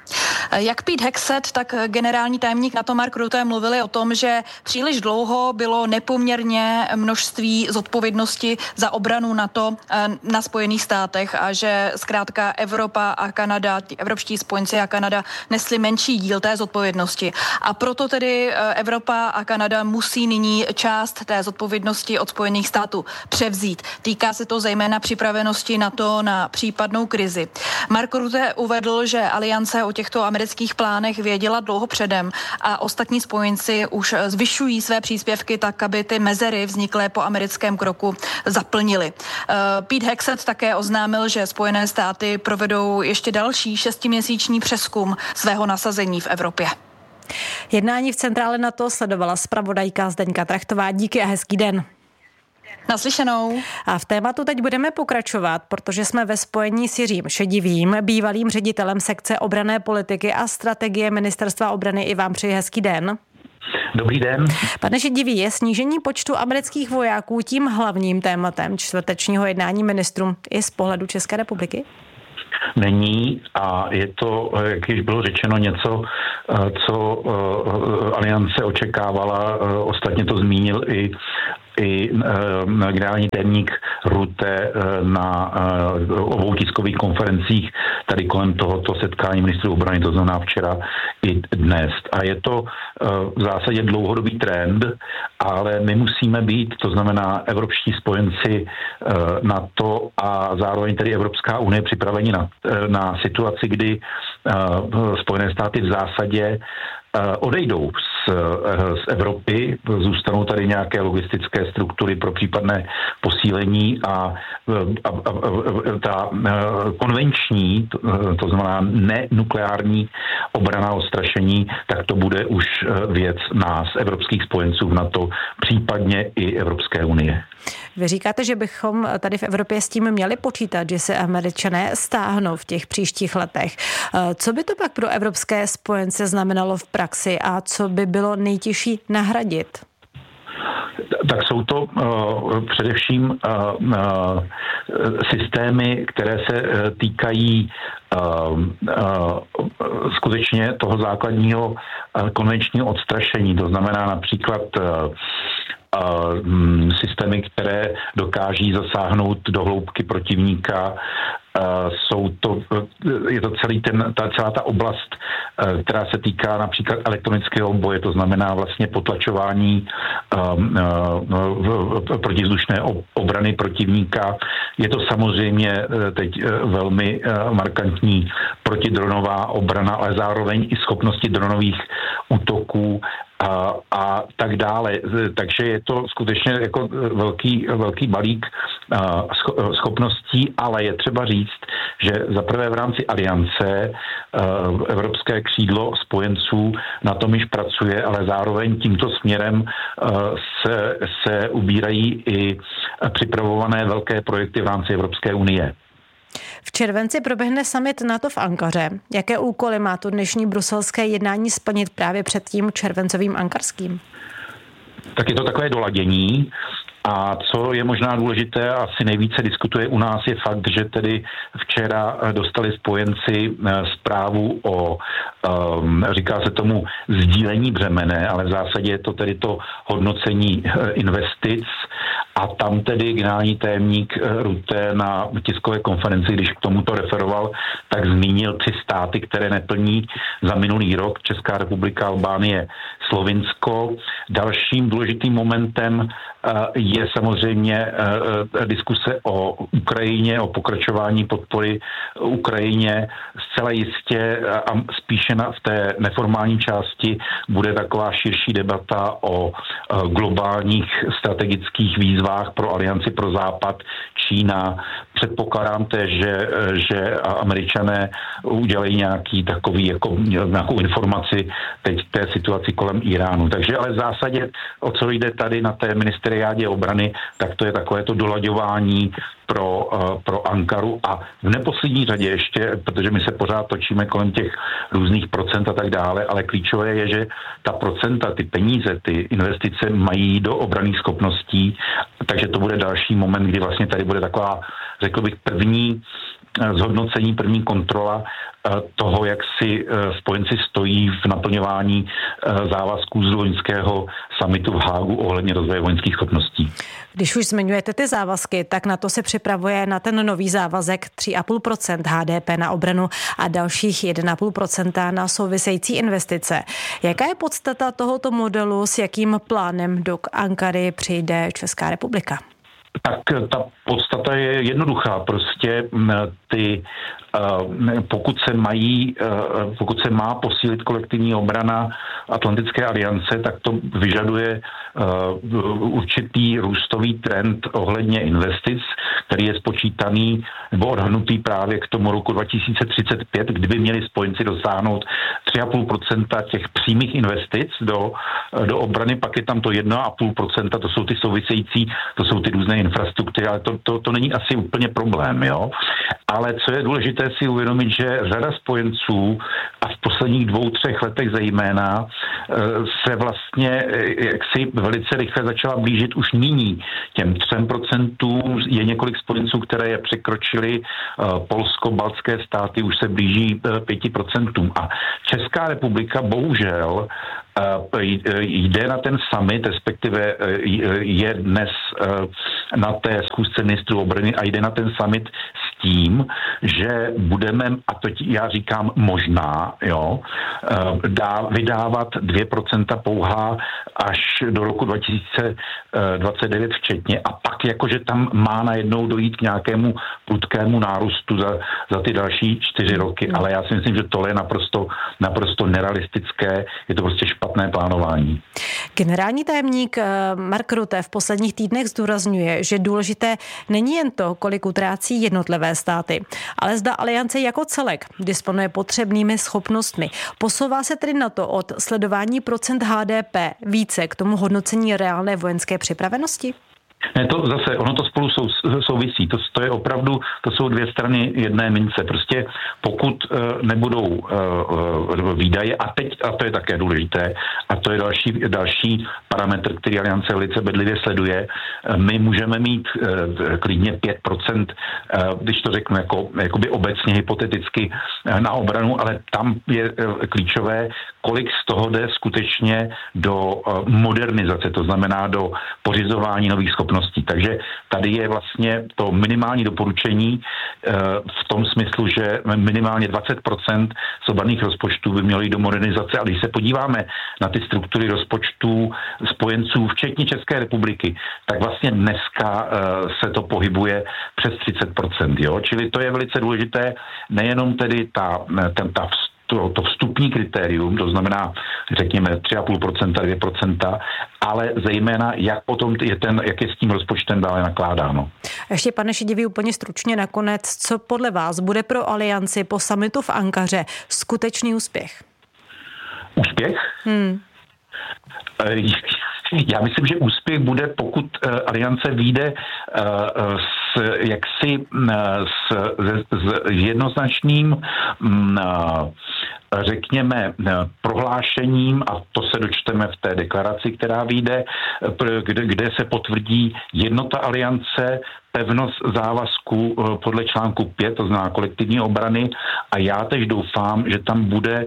Jak Pete Hegseth, tak generální tajemník NATO Mark Rutte mluvili o tom, že příliš dlouho bylo nepoměrně množství zodpovědnosti za obranu NATO na Spojených státech a že zkrátka Evropa a Kanada, evropští spojenci a Kanada nesli menší díl té zodpovědnosti. A proto tedy Evropa a Kanada musí nyní část té zodpovědnosti od Spojených států převzít. Týká se to zejména připravenosti NATO na případnou krizi. Mark Rutte uvedl, že aliance o těchto amerických plánech věděla dlouho předem a ostatní spojenci už zvyšují své příspěvky tak, aby ty mezery vzniklé po americkém kroku zaplnili. Pete Hegseth také oznámil, že Spojené státy provedou ještě další 6měsíční přezkum svého nasazení v Evropě. Jednání v centrále NATO sledovala zpravodajka Zdeňka Trachtová. Díky a hezký den. Naslyšenou. A v tématu teď budeme pokračovat, protože jsme ve spojení s Jiřím Šedivým, bývalým ředitelem sekce obranné politiky a strategie Ministerstva obrany. I vám přeji hezký den. Dobrý den. Pane Šedivý, je snížení počtu amerických vojáků tím hlavním tématem čtvrtečního jednání ministrů i z pohledu České republiky? Není a je to, jak již bylo řečeno, něco, co aliance očekávala. Ostatně to zmínil i generální tajemník Rutte na obou tiskových konferencích tady kolem tohoto setkání ministrů obrany, to znamená včera i dnes. A je to v zásadě dlouhodobý trend, ale my musíme být, to znamená evropští spojenci NATO a zároveň tedy Evropská unie připraveni na situaci, kdy Spojené státy v zásadě odejdou z Evropy, zůstanou tady nějaké logistické struktury pro případné posílení a ta konvenční, to znamená nenukleární obrana odstrašení, tak to bude už věc nás, evropských spojenců v NATO, případně i Evropské unie. Vy říkáte, že bychom tady v Evropě s tím měli počítat, že se Američané stáhnou v těch příštích letech. Co by to pak pro evropské spojence znamenalo v praxi a co by bylo nejtěžší nahradit? Tak jsou to především systémy, které se týkají skutečně toho základního konvenčního odstrašení. To znamená například systémy, které dokáží zasáhnout do hloubky protivníka. Je to celá ta oblast, která se týká například elektronického boje, to znamená vlastně potlačování protivzdušné obrany protivníka. Je to samozřejmě teď velmi markantní protidronová obrana, ale zároveň i schopnosti dronových útoků a tak dále. Takže je to skutečně jako velký balík schopností, ale je třeba říct, že zaprvé v rámci aliance evropské křídlo spojenců na tom již pracuje, ale zároveň tímto směrem se ubírají i připravované velké projekty v rámci Evropské unie. V červenci proběhne summit NATO v Ankaře. Jaké úkoly má to dnešní bruselské jednání splnit právě před tím červencovým ankarským? Tak je to takové doladění. A co je možná důležité a asi nejvíce diskutuje u nás, je fakt, že tedy včera dostali spojenci zprávu o, říká se tomu, sdílení břemene, ale v zásadě je to tedy to hodnocení investic. A tam tedy generální tajemník Rutte na tiskové konferenci, když k tomuto referoval, tak zmínil 3 státy, které neplní za minulý rok: Česká republika, Albánie, Slovinsko. Dalším důležitým momentem je samozřejmě diskuse o Ukrajině, o pokračování podpory Ukrajině. Zcela jistě a spíše v té neformální části bude taková širší debata o globálních strategických výzvách pro alianci, pro Západ, Čína. Předpokládám též, že Američané udělají nějakou informaci teď té situaci kolem Iránu. Takže ale v zásadě, o co jde tady na té ministeriádě obrany, tak to je takové to dolaďování pro Ankaru a v neposlední řadě ještě, protože my se pořád točíme kolem těch různých procent a tak dále, ale klíčové je, že ta procenta, ty peníze, ty investice mají do obranných schopností, takže to bude další moment, kdy vlastně tady bude taková, řekl bych, první zhodnocení, první kontrola toho, jak si spojenci stojí v naplňování závazků z loňského summitu v Hágu ohledně rozvoje vojenských schopností. Když už zmiňujete ty závazky, tak NATO se připravuje na ten nový závazek 3,5% HDP na obranu a dalších 1,5% na související investice. Jaká je podstata tohoto modelu, s jakým plánem do Ankary přijde Česká republika? Tak ta podstata je jednoduchá. Prostě pokud se má posílit kolektivní obrana Atlantické aliance, tak to vyžaduje určitý růstový trend ohledně investic, který je spočítaný nebo odhadnutý právě k tomu roku 2035, kdyby měli spojenci dosáhnout 3,5% těch přímých investic do obrany, pak je tam to 1,5%, to jsou ty související, to jsou ty různé infrastruktury, ale to není asi úplně problém, jo. Ale co je důležité si uvědomit, že řada spojenců a v posledních 2-3 letech zejména se vlastně jaksi velice rychle začala blížit už nyní těm 3%. Je několik spojenců, které je překročily, Polsko, baltské státy už se blíží 5%. A Česká republika bohužel jde na ten summit, respektive je dnes na té schůzce ministrů obrany a jde na ten summit s tím, že budeme, a to já říkám možná, jo, vydávat 2% pouhá až do roku 2029 včetně a pak jakože tam má najednou dojít k nějakému prudkému nárůstu za ty další 4 roky, ale já si myslím, že tohle je naprosto nerealistické, je to prostě špatné plánování. Generální tajemník Mark Rutte v posledních týdnech zdůrazňuje, že důležité není jen to, kolik utrácí jednotlivé státy, ale zda aliance jako celek disponuje potřebnými schopnostmi. Posouvá se tedy NATO od sledování procent HDP více k tomu hodnocení reálné vojenské připravenosti? Ne, to zase, ono to spolu souvisí. To je opravdu, to jsou dvě strany jedné mince. Prostě pokud nebudou výdaje, a to je také důležité, a to je další parametr, který Aliance velice bedlivě sleduje, my můžeme mít klidně 5%, když to řeknu jakoby obecně hypoteticky na obranu, ale tam je klíčové, kolik z toho jde skutečně do modernizace, to znamená do pořizování nových schopností. Takže tady je vlastně to minimální doporučení v tom smyslu, že minimálně 20% z obranných rozpočtů by mělo jít do modernizace. A když se podíváme na ty struktury rozpočtů spojenců, včetně České republiky, tak vlastně dneska se to pohybuje přes 30%. Jo? Čili to je velice důležité, nejenom tedy to vstupní kritérium, to znamená, řekněme, 3,5%, 2%, ale zejména, jak je s tím rozpočtem dále nakládáno. Ještě, pane Šedivý, úplně stručně nakonec, co podle vás bude pro alianci po summitu v Ankaře skutečný úspěch? Úspěch? Já myslím, že úspěch bude, pokud aliance vyjde s jednoznačným řekněme prohlášením, a to se dočteme v té deklaraci, která vyjde, kde se potvrdí jednota aliance, pevnost závazků podle článku 5, to znamená kolektivní obrany, a já tež doufám, že tam bude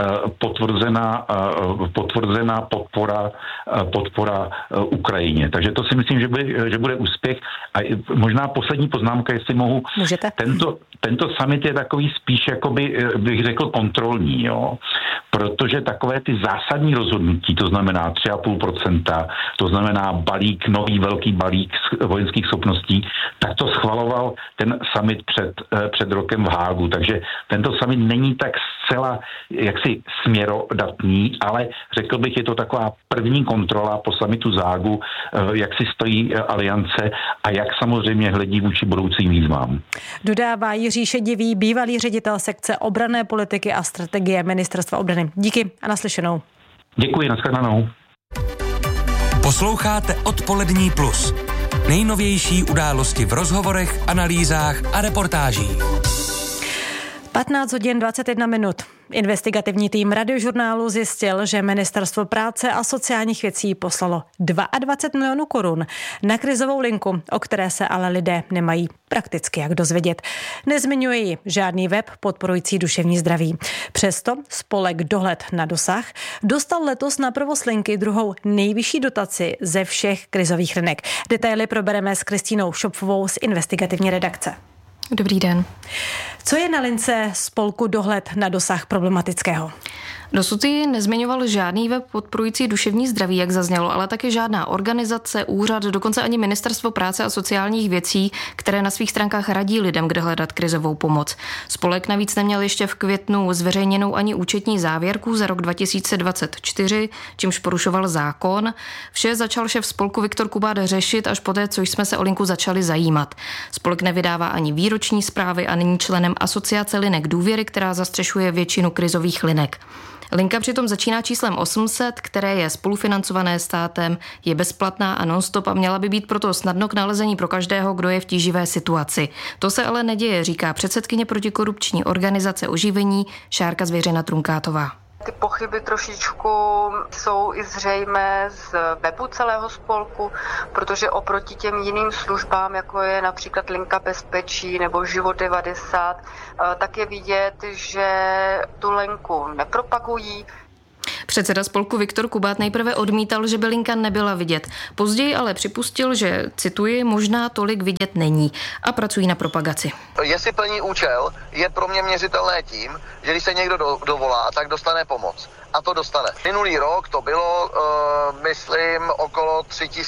potvrzená podpora Ukrajině. Takže to si myslím, že bude úspěch. A možná poslední poznámka, jestli mohu. Můžete. Tento summit je takový spíš, jakoby, bych řekl, kontrolní, jo? Protože takové ty zásadní rozhodnutí, to znamená 3,5%, to znamená nový velký balík vojenských schopností, tak to schvaloval ten summit před rokem v Hágu. Takže tento summit není tak zcela jaksi směrodatný, ale řekl bych, je to taková první kontrola po summitu z Hágu, jak si stojí aliance a jak samozřejmě hledí vůči budoucím výzvám. Dodává Jiří Šedivý, bývalý ředitel sekce obranné politiky a strategie Ministerstva obrany. Díky a naslyšenou. Děkuji, nashledanou. Posloucháte Odpolední plus. Nejnovější události v rozhovorech, analýzách a reportážích. 15 hodin 21 minut. Investigativní tým Radiožurnálu zjistil, že Ministerstvo práce a sociálních věcí poslalo 22 milionů korun na krizovou linku, o které se ale lidé nemají prakticky jak dozvědět. Nezmiňuje ji žádný web podporující duševní zdraví. Přesto spolek Dohled na dosah dostal letos na provoz linky druhou nejvyšší dotaci ze všech krizových linek. Detaily probereme s Kristýnou Šopfovou z investigativní redakce. Dobrý den. Co je na lince spolku Dohled na dosah problematického? Dosud ji nezmiňoval žádný web podporující duševní zdraví, jak zaznělo, ale taky žádná organizace, úřad, dokonce ani Ministerstvo práce a sociálních věcí, které na svých stránkách radí lidem, kde hledat krizovou pomoc. Spolek navíc neměl ještě v květnu zveřejněnou ani účetní závěrku za rok 2024, čímž porušoval zákon. Vše začal šéf spolku Viktor Kubát řešit až poté, co jsme se o linku začali zajímat. Spolek nevydává ani výroční zprávy a není členem asociace linek důvěry, která zastřešuje většinu krizových linek. Linka přitom začíná číslem 800, které je spolufinancované státem, je bezplatná a non-stop a měla by být proto snadno k nalezení pro každého, kdo je v tíživé situaci. To se ale neděje, říká předsedkyně protikorupční organizace Oživení Šárka Zvěřina-Trunkátová. Ty pochyby trošičku jsou i zřejmé z webu celého spolku, protože oproti těm jiným službám, jako je například Linka bezpečí nebo Život 90, tak je vidět, že tu linku nepropagují. Předseda spolku Viktor Kubát nejprve odmítal, že by linka nebyla vidět. Později ale připustil, že, cituji, možná tolik vidět není a pracují na propagaci. Jestli plní účel, je pro mě měřitelné tím, že když se někdo dovolá, tak dostane pomoc. A to dostane. Minulý rok to bylo, myslím, okolo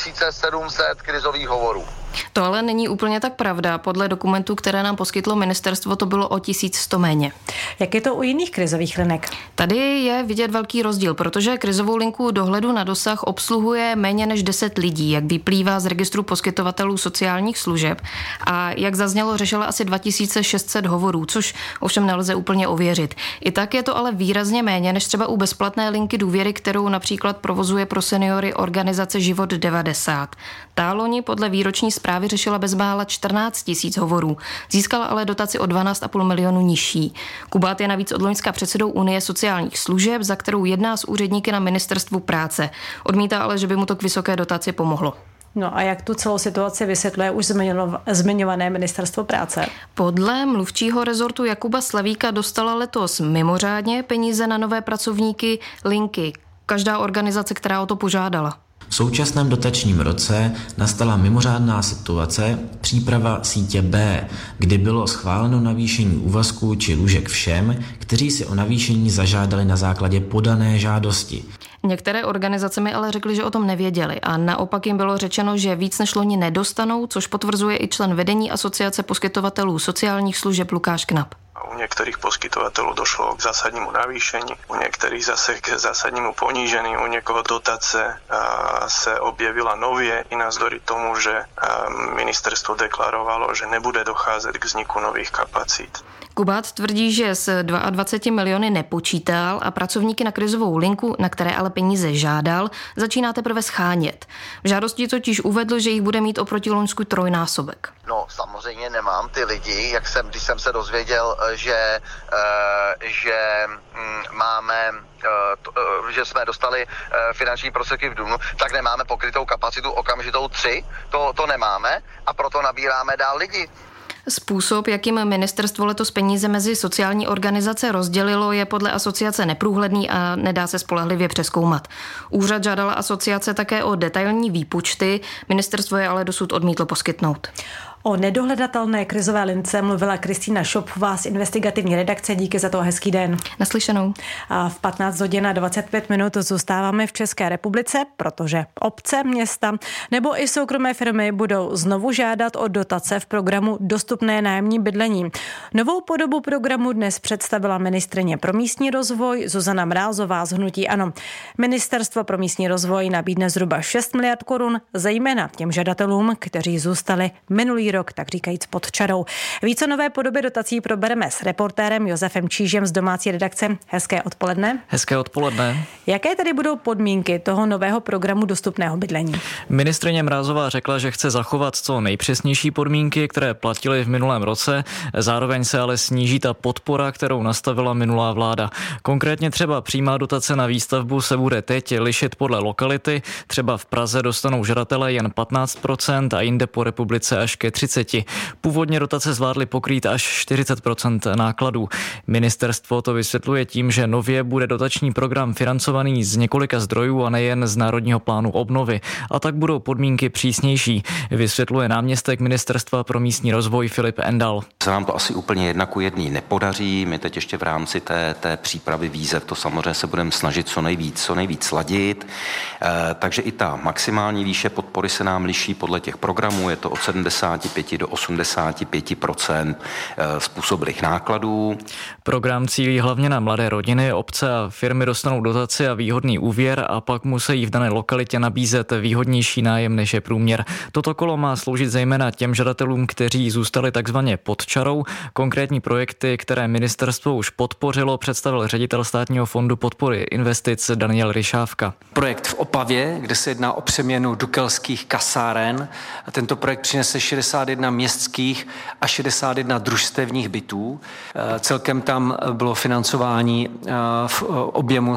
3700 krizových hovorů. To ale není úplně tak pravda. Podle dokumentů, které nám poskytlo ministerstvo, to bylo o 1100 méně. Jak je to u jiných krizových linek? Tady je vidět velký rozdíl, protože krizovou linku Dohledu na dosah obsluhuje méně než 10 lidí, jak vyplývá z registru poskytovatelů sociálních služeb. A jak zaznělo, řešila asi 2600 hovorů, což ovšem nelze úplně ověřit. I tak je to ale výrazně méně než třeba u bezplatné linky důvěry, kterou například provozuje pro seniory organizace Život 90. Ta loni podle výroční zprávy řešila bezmála 14 000 hovorů. Získala ale dotaci o 12,5 milionu nižší. Kubát je navíc od loňska předsedou Unie sociálních služeb, za kterou jedná s úředníky na Ministerstvu práce. Odmítá ale, že by mu to k vysoké dotaci pomohlo. No a jak tu celou situaci vysvětluje už zmiňované Ministerstvo práce? Podle mluvčího rezortu Jakuba Slavíka dostala letos mimořádně peníze na nové pracovníky linky. Každá organizace, která o to požádala. V současném dotačním roce nastala mimořádná situace, příprava sítě B, kdy bylo schváleno navýšení úvazků či lůžek všem, kteří si o navýšení zažádali na základě podané žádosti. Některé organizace mi ale řekly, že o tom nevěděli a naopak jim bylo řečeno, že víc než loni nedostanou, což potvrzuje i člen vedení Asociace poskytovatelů sociálních služeb Lukáš Knap. U některých poskytovatelů došlo k zásadnímu navýšení, u některých zase k zásadnímu ponížení, u někoho dotace se objevila nově i navzdory tomu, že ministerstvo deklarovalo, že nebude docházet k vzniku nových kapacit. Kubát tvrdí, že s 22 miliony nepočítal a pracovníky na krizovou linku, na které ale peníze žádal, začíná teprve schánět. V žádosti totiž uvedl, že jich bude mít oproti loňsku trojnásobek. No, samozřejmě nemám ty lidi, když jsem se dozvěděl, že jsme dostali finanční prostředky v dubnu, tak nemáme pokrytou kapacitu okamžitou 3, to nemáme a proto nabíráme dál lidi. Způsob, jakým ministerstvo letos peníze mezi sociální organizace rozdělilo, je podle asociace neprůhledný a nedá se spolehlivě přezkoumat. Úřad žádala asociace také o detailní výpočty, ministerstvo je ale dosud odmítlo poskytnout. O nedohledatelné krizové lince mluvila Kristýna Šopfová z investigativní redakce. Díky za to, hezký den. Naslyšenou. A v 15 hodin a 25 minut zůstáváme v České republice, protože obce, města nebo i soukromé firmy budou znovu žádat o dotace v programu Dostupné nájemní bydlení. Novou podobu programu dnes představila ministryně pro místní rozvoj Zuzana Mrázová z hnutí ANO. Ministerstvo pro místní rozvoj nabídne zhruba 6 miliard korun, zejména těm žadatelům, kteří zůstali minulý rok rok, tak říkajíc pod čarou. Více nové podoby dotací probereme s reportérem Josefem Čížem z domácí redakce. Hezké odpoledne. Hezké odpoledne. Jaké tedy budou podmínky toho nového programu dostupného bydlení? Ministryně Mrázová řekla, že chce zachovat co nejpřesnější podmínky, které platily v minulém roce. Zároveň se ale sníží ta podpora, kterou nastavila minulá vláda. Konkrétně třeba přímá dotace na výstavbu se bude teď lišit podle lokality. Třeba v Praze dostanou žadatelé jen 15% a jinde po republice až ke 30%. Původně dotace zvládly pokrýt až 40% nákladů. Ministerstvo to vysvětluje tím, že nově bude dotační program financovaný z několika zdrojů a nejen z Národního plánu obnovy. A tak budou podmínky přísnější, vysvětluje náměstek Ministerstva pro místní rozvoj Filip Endal. Se nám to asi úplně jedna ku jedný nepodaří. My teď ještě v rámci té přípravy výzev to samozřejmě se budeme snažit co nejvíc sladit. Takže i ta maximální výše podpory se nám liší podle těch programů. Je to od 75 do 85% způsobilých nákladů. Program cílí hlavně na mladé rodiny, obce a firmy dostanou dotaci a výhodný úvěr a pak musí v dané lokalitě nabízet výhodnější nájem než je průměr. Toto kolo má sloužit zejména těm žadatelům, kteří zůstali takzvaně pod čarou. Konkrétní projekty, které ministerstvo už podpořilo, představil ředitel Státního fondu podpory investic Daniel Ryšávka. Projekt v Opavě, kde se jedná o přeměnu dukelských kasáren. Tento projekt přinese 61 městských a 61 družstevních bytů. Celkem tam bylo financování v objemu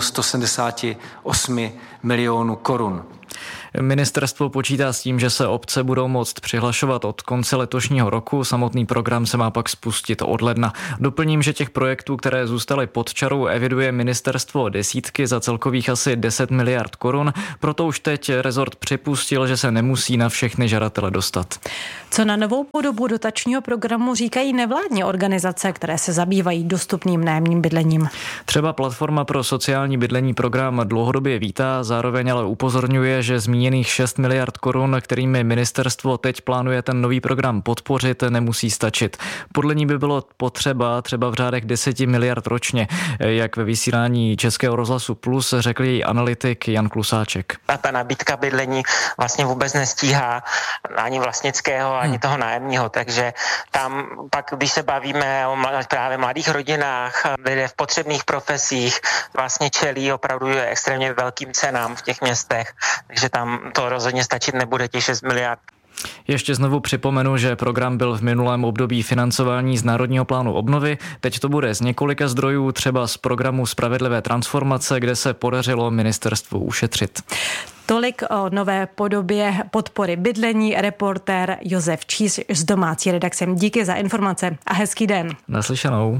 178 milionů korun. Ministerstvo počítá s tím, že se obce budou moct přihlašovat od konce letošního roku. Samotný program se má pak spustit od ledna. Doplním, že těch projektů, které zůstaly pod čarou, eviduje ministerstvo desítky za celkových asi 10 miliard korun. Proto už teď rezort připustil, že se nemusí na všechny žadatele dostat. Co na novou podobu dotačního programu říkají nevládní organizace, které se zabývají dostupným nájemním bydlením? Třeba Platforma pro sociální bydlení program dlouhodobě vítá, zároveň ale upozorňuje, že zmíněných 6 miliard korun, kterými ministerstvo teď plánuje ten nový program podpořit, nemusí stačit. Podle ní by bylo potřeba třeba v řádech 10 miliard ročně, jak ve vysílání Českého rozhlasu Plus řekl její analytik Jan Klusáček. A ta nabídka bydlení vlastně vůbec nestíhá ani vlastnického, ani toho nájemního, takže tam pak, když se bavíme o právě mladých rodinách, lidé v potřebných profesích, vlastně čelí opravdu extrémně velkým cenám v těch městech, takže tam to rozhodně stačit nebude, těch 6 miliard. Ještě znovu připomenu, že program byl v minulém období financování z Národního plánu obnovy. Teď to bude z několika zdrojů, třeba z programu Spravedlivé transformace, kde se podařilo ministerstvu ušetřit. Tolik o nové podobě podpory bydlení, reportér Josef Číž z domácí redakce. Díky za informace a hezký den. Naslyšenou.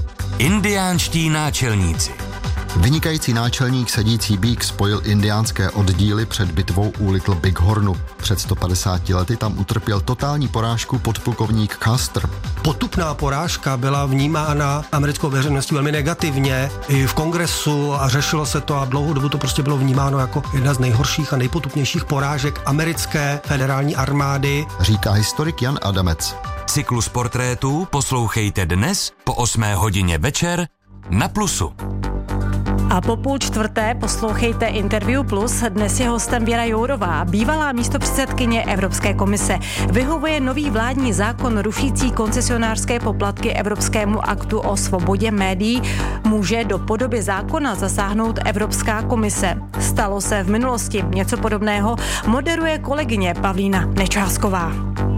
Indiánští náčelníci. Vynikající náčelník sedící býk spojil indiánské oddíly před bitvou u Little Bighornu. Před 150 lety tam utrpěl totální porážku podplukovník Custer. Potupná porážka byla vnímána americkou veřejností velmi negativně i v kongresu a řešilo se to a dlouhou dobu to prostě bylo vnímáno jako jedna z nejhorších a nejpotupnějších porážek americké federální armády. Říká historik Jan Adamec. Cyklus portrétů poslouchejte dnes po 8 hodině večer na Plusu. A po 3:30 poslouchejte Interview Plus. Dnes je hostem Věra Jourová, bývalá místopředsedkyně Evropské komise. Vyhovuje nový vládní zákon rušící koncesionářské poplatky Evropskému aktu o svobodě médií. Může do podoby zákona zasáhnout Evropská komise. Stalo se v minulosti něco podobného. Moderuje kolegyně Pavlína Nečásková.